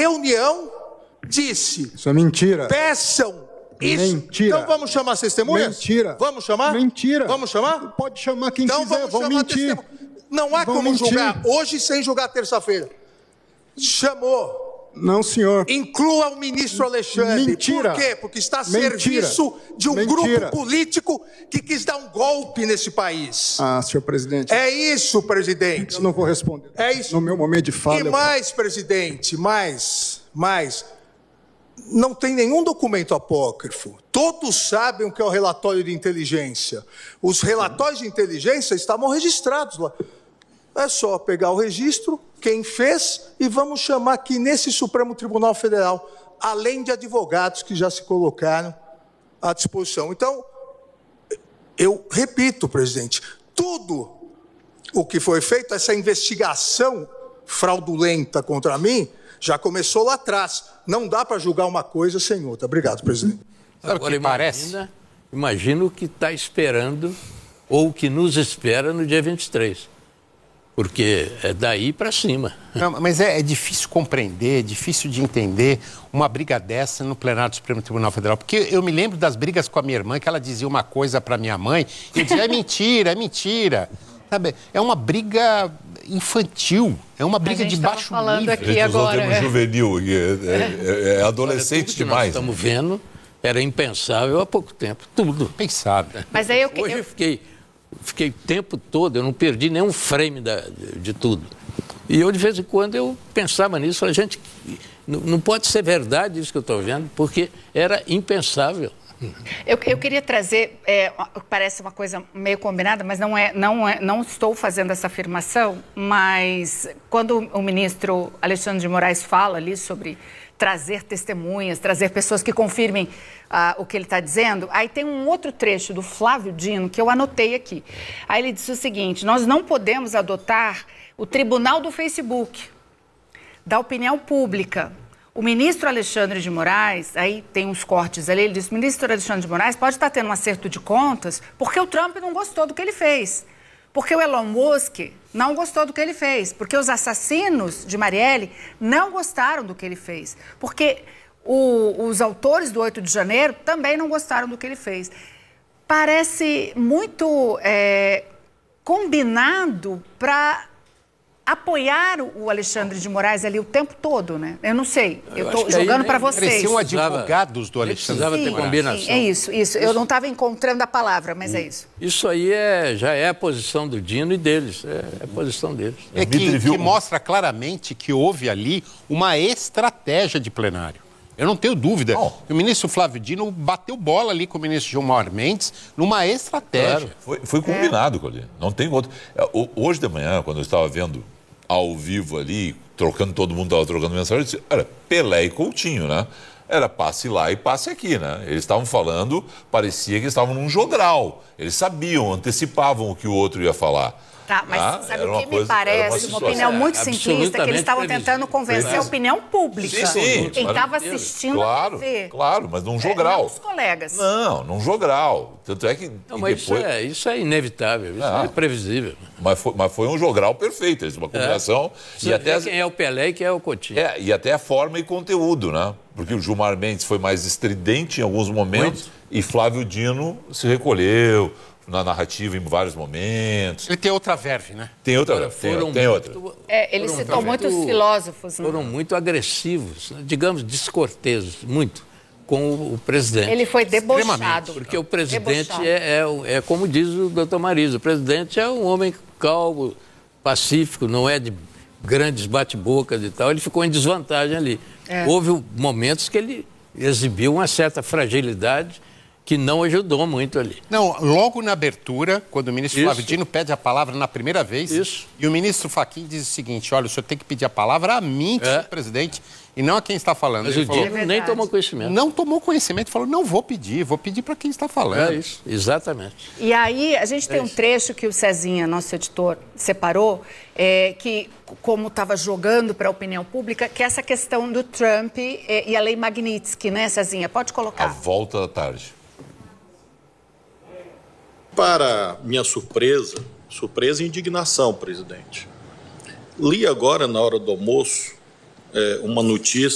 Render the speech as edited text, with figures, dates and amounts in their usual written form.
reunião, disse... Isso é mentira. Peçam isso. Mentira. Então vamos chamar as testemunhas? Mentira. Vamos chamar? Mentira. Vamos chamar? Pode chamar quem então quiser, vão mentir. Não há Vão como mentir. julgar hoje sem julgar terça-feira. Chamou. Não, senhor. Inclua o ministro Alexandre. Mentira. Por quê? Porque está a Mentira. serviço de um Mentira. grupo político que quis dar um golpe nesse país. Ah, senhor presidente. É isso, presidente. Eu não vou responder. É isso. No meu momento de fala. E mais, presidente, mais. Não tem nenhum documento apócrifo. Todos sabem o que é o relatório de inteligência. Os relatórios de inteligência estavam registrados lá. É só pegar o registro, quem fez, e vamos chamar aqui nesse Supremo Tribunal Federal, além de advogados que já se colocaram à disposição. Então, eu repito, presidente, tudo o que foi feito, essa investigação fraudulenta contra mim, já começou lá atrás. Não dá para julgar uma coisa sem outra. Obrigado, presidente. Sabe o que parece? Imagina o que está esperando, ou o que nos espera no dia 23. Porque é daí para cima. Não, mas é difícil compreender, é difícil de entender uma briga dessa no plenário do Supremo Tribunal Federal. Porque eu me lembro das brigas com a minha irmã, que ela dizia uma coisa para minha mãe, e eu dizia, é mentira, é mentira. Sabe? É uma briga infantil, é uma briga de baixo falando nível. aqui agora. É juvenil, é adolescente demais. Nós estamos vendo, era impensável há pouco tempo, tudo. Pensável. Mas aí Hoje eu fiquei o tempo todo, eu não perdi nenhum frame de tudo. E eu, de vez em quando, eu pensava nisso, falei, gente, não pode ser verdade isso que eu estou vendo, porque era impensável. Eu queria trazer, parece uma coisa meio combinada, mas não estou fazendo essa afirmação, mas quando o ministro Alexandre de Moraes fala ali sobre trazer testemunhas, trazer pessoas que confirmem o que ele está dizendo, aí tem um outro trecho do Flávio Dino que eu anotei aqui. Aí ele disse o seguinte, nós não podemos adotar o tribunal do Facebook, da opinião pública. O ministro Alexandre de Moraes, aí tem uns cortes ali, ele disse, o ministro Alexandre de Moraes pode estar tendo um acerto de contas porque o Trump não gostou do que ele fez. Porque o Elon Musk não gostou do que ele fez. Porque os assassinos de Marielle não gostaram do que ele fez. Porque os autores do 8 de janeiro também não gostaram do que ele fez. Parece muito combinado para apoiar o Alexandre de Moraes ali o tempo todo, né? Eu não sei, eu estou jogando para vocês. Pareciam advogados do Alexandre de Moraes. Precisava ter combinação. Sim, é isso. Eu não estava encontrando a palavra, mas é isso. Isso aí já é a posição do Dino e deles, é a posição deles. É que mostra claramente que houve ali uma estratégia de plenário. Eu não tenho dúvida. O ministro Flávio Dino bateu bola ali com o ministro Gilmar Mendes numa estratégia. Claro, foi combinado com ele. Não tem outro. Hoje de manhã, quando eu estava vendo ao vivo ali, todo mundo estava trocando mensagem, eu disse, era Pelé e Coutinho, né? Era passe lá e passe aqui, né? Eles estavam falando, parecia que estavam num jogral. Eles sabiam, antecipavam o que o outro ia falar. Tá, mas sabe o que me parece? Uma opinião muito simplista, que eles estavam tentando convencer a opinião pública. Sim. Quem estava assistindo a TV. Claro, mas num jogral. Não os colegas. Não, num jogral. Tanto é que... Não, mas depois... isso é inevitável, isso é previsível. Mas foi um jogral perfeito, uma combinação. E até quem é o Pelé e quem é o Coutinho. E até a forma e conteúdo, né? Porque o Gilmar Mendes foi mais estridente em alguns momentos e Flávio Dino se recolheu na narrativa em vários momentos. Ele tem outra verve, né? Tem outra. Eles citam muitos filósofos. Foram muito agressivos, digamos, descorteses, muito, com o presidente. Ele foi debochado. Porque o presidente é como diz o doutor Marisa, o presidente é um homem calmo, pacífico, não é de grandes bate-bocas e tal. Ele ficou em desvantagem ali. Houve momentos que ele exibiu uma certa fragilidade que não ajudou muito ali. Não, logo na abertura, quando o ministro Flávio Dino pede a palavra na primeira vez, e o ministro Fachin diz o seguinte, olha, o senhor tem que pedir a palavra a mim, senhor presidente, e não a quem está falando. Mas o Dino nem tomou conhecimento. Não tomou conhecimento, falou, não vou pedir para quem está falando. É isso, exatamente. E aí, a gente tem um trecho que o Cezinha, nosso editor, separou, que, como estava jogando para a opinião pública, que é essa questão do Trump e a lei Magnitsky, né, Cezinha? Pode colocar. A volta da tarde. Para minha surpresa e indignação, presidente, li agora, na hora do almoço, uma notícia